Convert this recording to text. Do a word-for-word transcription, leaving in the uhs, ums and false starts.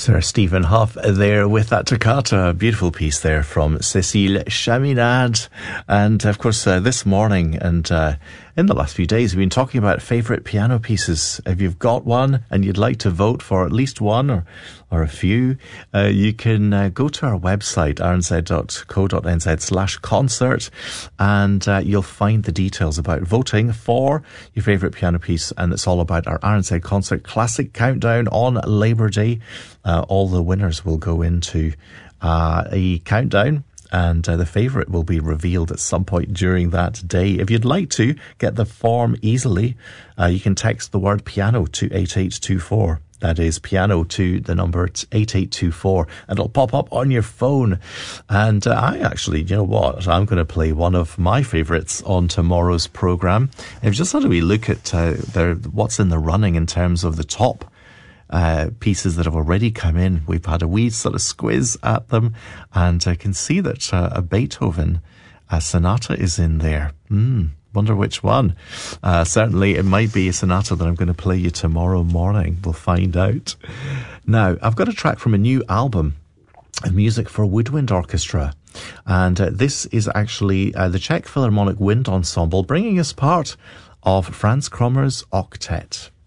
Sir Stephen Hough there with that toccata, beautiful piece there from Cécile Chaminade. And of course, uh, this morning and uh, in the last few days, we've been talking about favourite piano pieces. If you've got one and you'd like to vote for at least one or, or a few, uh, you can uh, go to our website, r n z dot co dot n z slash concert, and uh, you'll find the details about voting for your favourite piano piece. And it's all about our R N Z Concert Classic Countdown on Labour Day. Uh, all the winners will go into uh, a countdown, and uh, the favourite will be revealed at some point during that day. If you'd like to get the form easily, uh, you can text the word piano to eight eight two four. That is piano to the number eight eight two four, and it'll pop up on your phone. And uh, I actually, you know what, I'm going to play one of my favourites on tomorrow's programme. I've just had a wee look at uh, their, what's in the running in terms of the top Uh, pieces that have already come in. We've had a wee sort of squiz at them, and I can see that uh, a Beethoven a sonata is in there. Hmm, wonder which one. Uh, certainly it might be a sonata that I'm going to play you tomorrow morning. We'll find out. Now, I've got a track from a new album, Music for Woodwind Orchestra, and uh, this is actually uh, the Czech Philharmonic Wind Ensemble bringing us part of Franz Krommer's octet.